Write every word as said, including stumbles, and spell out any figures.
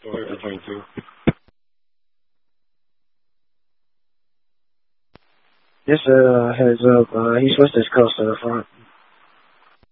Go ahead for twenty-two. Just a heads up, uh, he switched his coast to the front.